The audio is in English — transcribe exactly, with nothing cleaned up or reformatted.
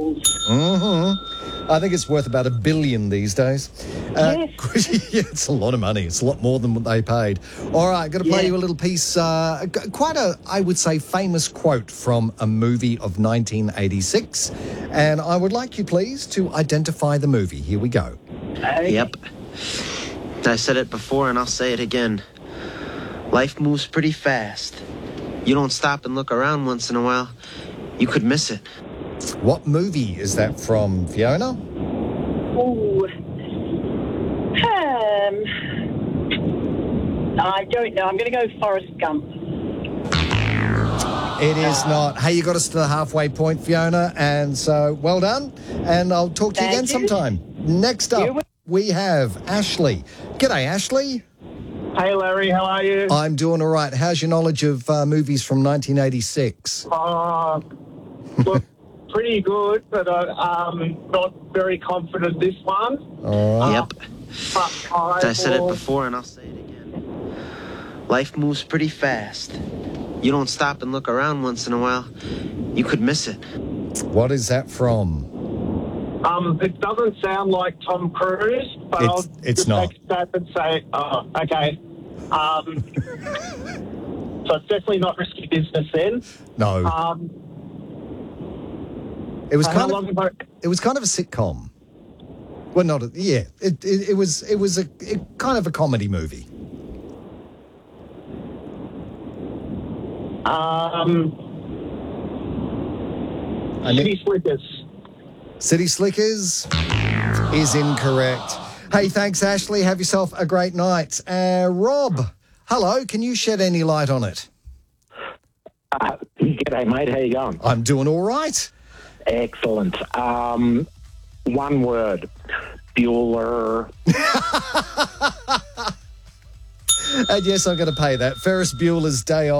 Rolls. Mm-hmm. I think it's worth about a billion these days. Uh, Yes. yeah, it's a lot of money. It's a lot more than what they paid. All right, going to play Yeah. you a little piece, uh, g- quite a, I would say, famous quote from a movie of nineteen eighty-six. And I would like you, please, to identify the movie. Here we go. Okay. Yep. I said it before and I'll say it again. Life moves pretty fast. You don't stop and look around once in a while, you could miss it. What movie is that from, Fiona? Ooh. Um, I don't know. I'm going to go Forrest Gump. It is not. Hey, you got us to the halfway point, Fiona, and so well done. And I'll talk to you Thank again you. sometime. Next You up, will. we have Ashley. G'day, Ashley. Hey Larry, how are you? I'm doing all right. How's your knowledge of uh, movies from nineteen eighty-six? Uh, look, pretty good, but uh, um, not very confident this one. All right. Yep. But I, I said it will- before and I'll say it again. Life moves pretty fast. You don't stop and look around once in a while, you could miss it. What is that from? Um, it doesn't sound like Tom Cruise, but It's- I'll it's just not. take a step and say, oh, okay. Um, so it's definitely not risky business then. No. Um, it was how kind long of. have I... It was kind of a sitcom. Well, not a, yeah. It, it it was it was a it, kind of a comedy movie. Um, I ne- City Slickers. City Slickers is incorrect. Hey, thanks, Ashley. Have yourself a great night. Uh, Rob, hello. Can you shed any light on it? Uh, g'day, mate. How you going? I'm doing all right. Excellent. Um, one word. Bueller. And yes, I'm going to pay that. Ferris Bueller's Day Off.